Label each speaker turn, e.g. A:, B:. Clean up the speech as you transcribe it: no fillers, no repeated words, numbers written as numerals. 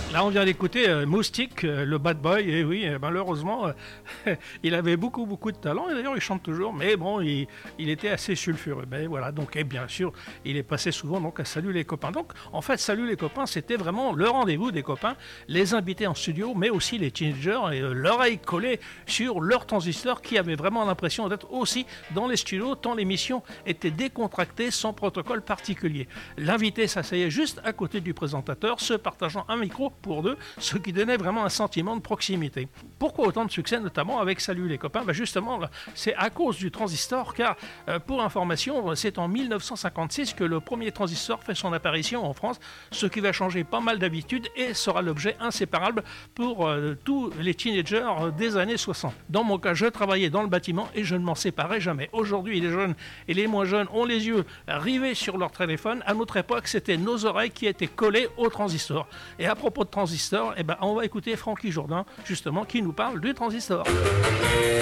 A: Là, on vient d'écouter Moustique, le bad boy, et oui, malheureusement, il avait beaucoup de talent, et d'ailleurs, il chante toujours, mais bon, il était assez sulfureux. Mais voilà, donc, et bien sûr, il est passé souvent donc, à Salut les copains. Donc, en fait, Salut les copains, c'était vraiment le rendez-vous des copains, les invités en studio, mais aussi les teenagers, et l'oreille collée sur leur transistor, qui avait vraiment l'impression d'être aussi dans les studios, tant l'émission était décontractée, sans protocole particulier. L'invité s'asseyait juste à côté du présentateur, se partageant un micro pour deux, ce qui donnait vraiment un sentiment de proximité. Pourquoi autant de succès, notamment avec Salut les copains? Justement, là, c'est à cause du transistor, car pour information, c'est en 1956 que le premier transistor fait son apparition en France, ce qui va changer pas mal d'habitudes et sera l'objet inséparable pour tous les teenagers des années 60. Dans mon cas, je travaillais dans le bâtiment et je ne m'en séparais jamais. Aujourd'hui, les jeunes et les moins jeunes ont les yeux rivés sur leur téléphone. À notre époque, c'était nos oreilles qui étaient collées au transistor. Et à propos de transistor, on va écouter Francky Jourdain, justement, qui nous parle du transistor.